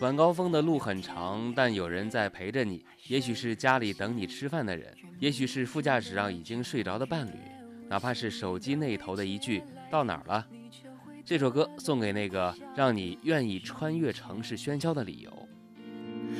晚高峰的路很长，但有人在陪着你，也许是家里等你吃饭的人，也许是副驾驶上已经睡着的伴侣，哪怕是手机那头的一句“到哪儿了”。这首歌送给那个让你愿意穿越城市喧嚣的理由。